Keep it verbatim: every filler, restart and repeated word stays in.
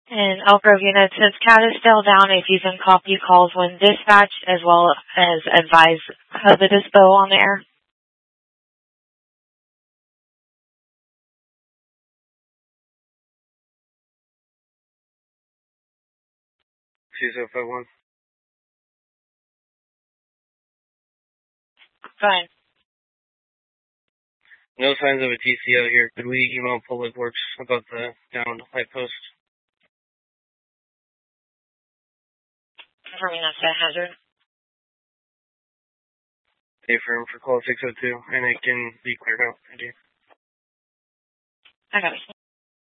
And Elk Grove unit, since Cat is still down, if you can copy calls when dispatched as well as advise of the dispo on the air. two zero five one. Fine. No signs of a T C O here. Could we email Public Works about the downed light post? Confirming that's a hazard. Affirm for call six oh two, and it can be cleared out. Thank you. I got it.